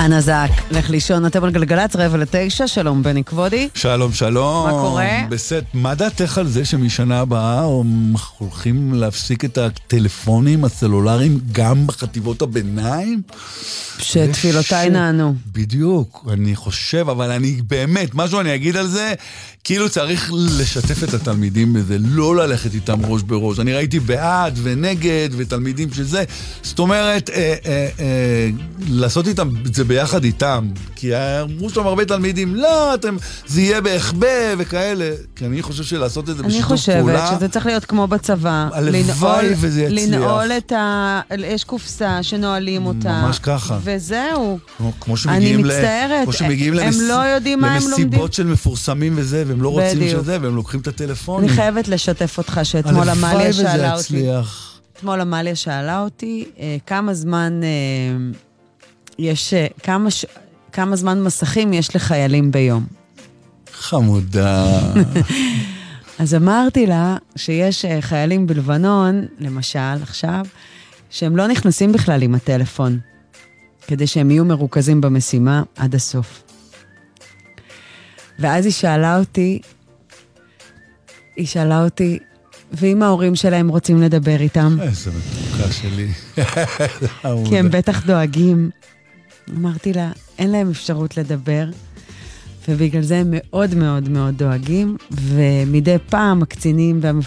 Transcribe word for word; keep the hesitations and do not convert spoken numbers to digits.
חנה זק, לך לישון, אתם על גלגלת רבע לתשע, שלום בני כבודי. שלום, שלום. מה קורה? בסט, מה דעתך על זה שמשנה הבאה הולכים להפסיק את הטלפונים הסלולריים גם בחטיבות הביניים? שתפילותיי נענו. בדיוק, אני חושב, אבל אני באמת, משהו אני אגיד על זה, כאילו צריך לשתף את התלמידים בזה, לא ללכת איתם ראש בראש. אני ראיתי בעד ונגד ותלמידים שזה, זאת אומרת, אה, אה, אה, לעשות איתם זה ביחד איתם, כי אמרו שם הרבה תלמידים, לא, אתם, זה יהיה בהחבא וכאלה, כי אני חושב שלעשות את זה בשיתוף פעולה. אני חושבת שזה צריך להיות כמו בצבא. הלוואי וזה יצליח. לנעול את ה... יש קופסה שנועלים אותה. ממש ככה. וזהו. כמו, כמו שמגיעים אני מצטערת. כמו שמגיעים הם למס... לא יודעים מה הם לומדים. למסיבות של מפורסמים וזה, והם לא רוצים בדיוק. שזה, והם לוקחים את הטלפונים. אני חייבת לשתף אותך שאתמול עמליה שאלה אותי. יצליח. אתמול עמליה שאלה אותי, אה, כמה זמן... אה, יש כמה, ש... כמה זמן מסכים יש לחיילים ביום. חמודה. אז אמרתי לה שיש חיילים בלבנון, למשל עכשיו, שהם לא נכנסים בכלל עם הטלפון, כדי שהם יהיו מרוכזים במשימה עד הסוף. ואז היא שאלה אותי, היא שאלה אותי, ואם ההורים שלהם רוצים לדבר איתם? איזה מתוקה שלי. כי הם בטח דואגים. אמרתי לה, אין להם אפשרות לדבר, ובגלל זה הם מאוד מאוד מאוד דואגים, ומדי פעם הקצינים והמפקדים,